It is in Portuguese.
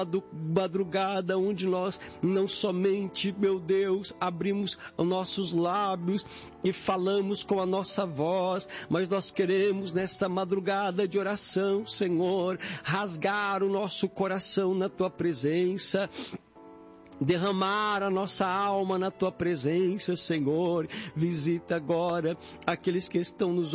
madrugada, onde nós não somente, meu Deus, abrimos os nossos lábios e falamos com a nossa voz, mas nós queremos nesta madrugada de oração, Senhor, rasgar o nosso coração na Tua presença, derramar a nossa alma na Tua presença, Senhor. Visita agora aqueles que estão nos